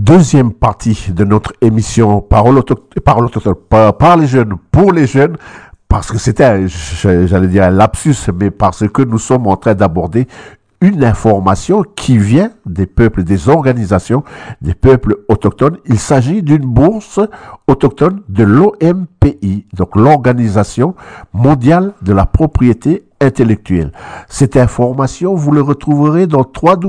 deuxième partie de notre émission Parole autochtone, par les jeunes, pour les jeunes, parce que c'était, j'allais dire un lapsus, mais parce que nous sommes en train d'aborder une information qui vient des peuples, des organisations, des peuples autochtones. Il s'agit d'une bourse autochtone de l'OMPI, donc l'Organisation mondiale de la propriété intellectuelle. Cette information, vous le retrouverez dans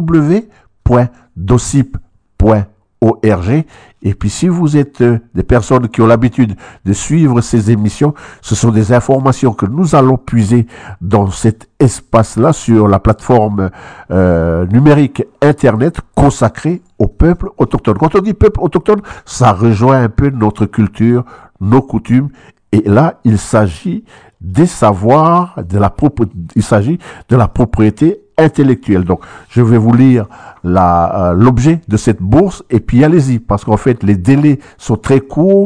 www.docip.org. Et puis si vous êtes des personnes qui ont l'habitude de suivre ces émissions, ce sont des informations que nous allons puiser dans cet espace-là sur la plateforme numérique Internet consacrée au peuple autochtone. Quand on dit peuple autochtone, ça rejoint un peu notre culture, nos coutumes. Et là, il s'agit des savoirs, il s'agit de la propriété intellectuelle. Donc, je vais vous lire l'objet de cette bourse et puis allez-y, parce qu'en fait, les délais sont très courts.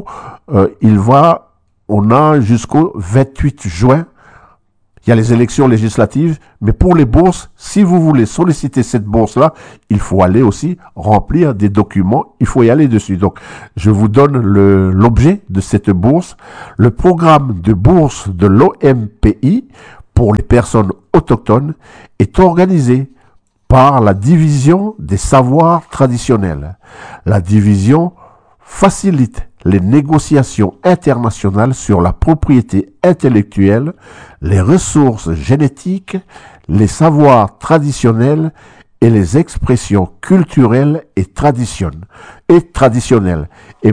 On a jusqu'au 28 juin. Il y a les élections législatives, mais pour les bourses, si vous voulez solliciter cette bourse-là, il faut aller aussi remplir des documents, il faut y aller dessus. Donc, je vous donne l'objet de cette bourse. Le programme de bourse de l'OMPI pour les personnes autochtones est organisé par la division des savoirs traditionnels. La division facilite les négociations internationales sur la propriété intellectuelle, les ressources génétiques, les savoirs traditionnels et les expressions culturelles et traditionnelles, et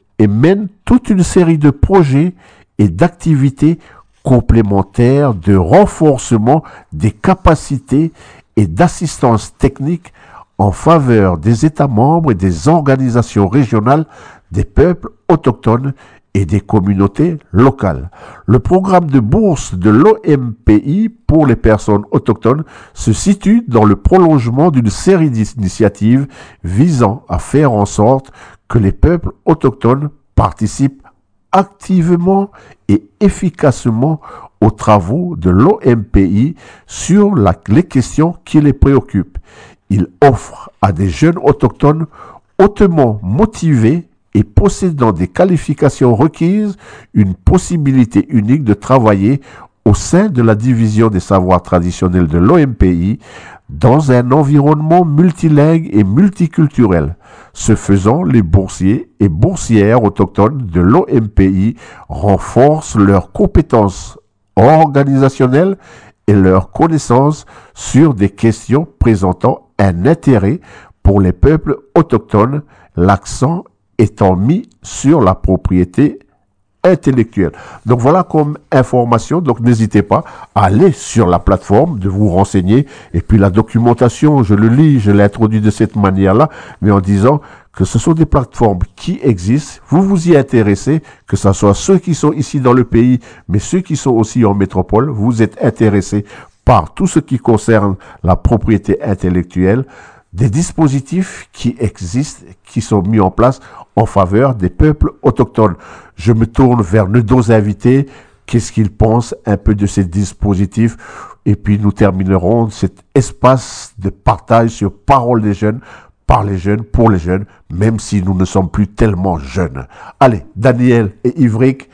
mène toute une série de projets et d'activités complémentaires de renforcement des capacités et d'assistance technique en faveur des États membres et des organisations régionales des peuples autochtones et des communautés locales. Le programme de bourse de l'OMPI pour les personnes autochtones se situe dans le prolongement d'une série d'initiatives visant à faire en sorte que les peuples autochtones participent activement et efficacement aux travaux de l'OMPI sur les questions qui les préoccupent. Il offre à des jeunes autochtones hautement motivés et possédant des qualifications requises une possibilité unique de travailler au sein de la division des savoirs traditionnels de l'OMPI dans un environnement multilingue et multiculturel. Ce faisant, les boursiers et boursières autochtones de l'OMPI renforcent leurs compétences organisationnelles et leurs connaissances sur des questions présentant un intérêt pour les peuples autochtones, l'accent étant mis sur la propriété intellectuelle. Donc voilà comme information, donc n'hésitez pas à aller sur la plateforme, de vous renseigner, et puis la documentation, je le lis, je l'ai introduit de cette manière-là, mais en disant que ce sont des plateformes qui existent, vous vous y intéressez, que ce soit ceux qui sont ici dans le pays, mais ceux qui sont aussi en métropole, vous êtes intéressés par tout ce qui concerne la propriété intellectuelle, des dispositifs qui existent, qui sont mis en place en faveur des peuples autochtones. Je me tourne vers nos invités. Qu'est-ce qu'ils pensent un peu de ces dispositifs? Et puis nous terminerons cet espace de partage sur Parole des jeunes, par les jeunes, pour les jeunes, même si nous ne sommes plus tellement jeunes. Allez, Daniel et Ivric,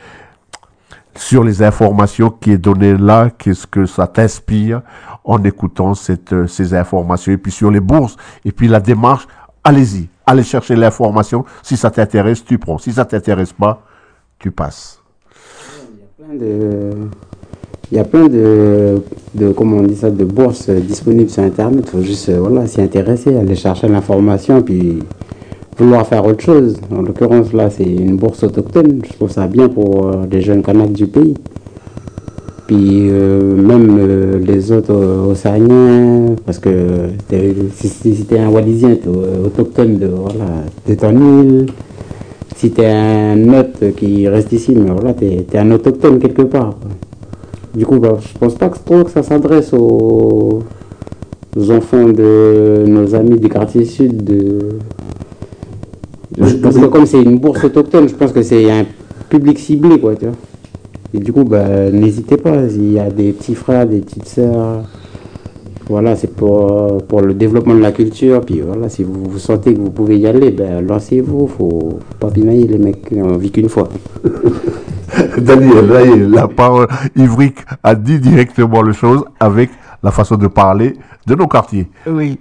sur les informations qui est données là, qu'est-ce que ça t'inspire en écoutant ces informations, et puis sur les bourses, et puis la démarche, allez-y, allez chercher l'information, si ça t'intéresse, tu prends, si ça t'intéresse pas, tu passes. Il y a plein comment on dit ça, de bourses disponibles sur Internet, il faut juste s'y intéresser, aller chercher l'information, puis vouloir faire autre chose. En l'occurrence, là, c'est une bourse autochtone. Je trouve ça bien pour les jeunes Kanaks du pays. Puis même les autres océaniens, parce que si t'es un Wallisien, t'es autochtone de ton île. Si t'es un autre qui reste ici, mais voilà, t'es un autochtone quelque part. Du coup, je pense pas trop que ça s'adresse aux enfants de nos amis du quartier sud. Parce que comme c'est une bourse autochtone, je pense que c'est un public ciblé, quoi, tu vois. Et du coup, n'hésitez pas, s'il y a des petits frères, des petites sœurs, Voilà, c'est pour le développement de la culture. Puis voilà, si vous sentez que vous pouvez y aller, ben lancez-vous. Faut pas pinailler, les mecs, on vit qu'une fois. Daniel, là, la parole Ivric a dit directement les choses avec la façon de parler de nos quartiers. Oui.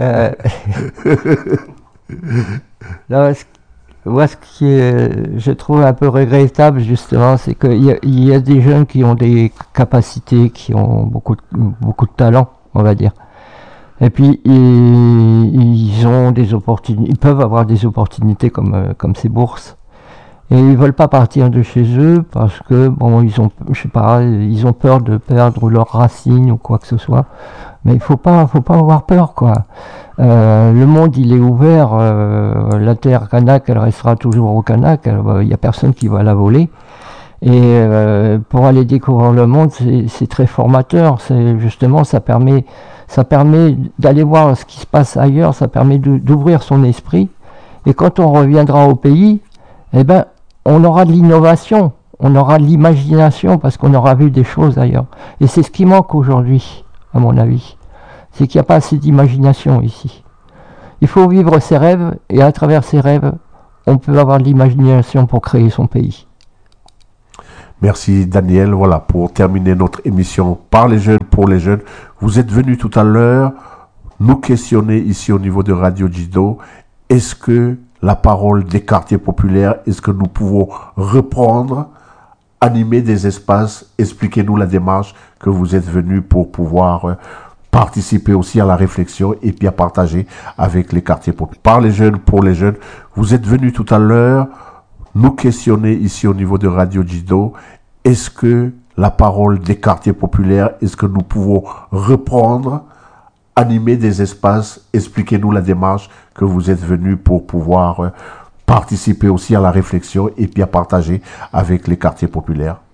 Non, moi, ce qui est, je trouve un peu regrettable, justement, c'est qu'il y a des jeunes qui ont des capacités, qui ont beaucoup de talent, on va dire. Et puis, ils ont des opportunités, ils peuvent avoir des opportunités comme ces bourses. Et ils veulent pas partir de chez eux parce que, bon, ils ont, je sais pas, ils ont peur de perdre leurs racines ou quoi que ce soit. Mais il faut pas avoir peur, quoi. Le monde, il est ouvert. La terre kanak, elle restera toujours au Kanak. Il y a personne qui va la voler. Et pour aller découvrir le monde, c'est très formateur. C'est justement, ça permet d'aller voir ce qui se passe ailleurs. Ça permet d'ouvrir son esprit. Et quand on reviendra au pays, eh ben, on aura de l'innovation, on aura de l'imagination parce qu'on aura vu des choses ailleurs. Et c'est ce qui manque aujourd'hui, à mon avis. C'est qu'il n'y a pas assez d'imagination ici. Il faut vivre ses rêves et à travers ses rêves, on peut avoir de l'imagination pour créer son pays. Merci Daniel. Voilà, pour terminer notre émission par les jeunes, pour les jeunes. Vous êtes venu tout à l'heure nous questionner ici au niveau de Radio Jido. Est-ce que la parole des quartiers populaires, est-ce que nous pouvons reprendre, animer des espaces, expliquez-nous la démarche que vous êtes venu pour pouvoir participer aussi à la réflexion et puis à partager avec les quartiers populaires. Par les jeunes, pour les jeunes, vous êtes venu tout à l'heure nous questionner ici au niveau de Radio Jido. Est-ce que la parole des quartiers populaires, est-ce que nous pouvons reprendre, animer des espaces, expliquez-nous la démarche que vous êtes venu pour pouvoir participer aussi à la réflexion et puis à partager avec les quartiers populaires.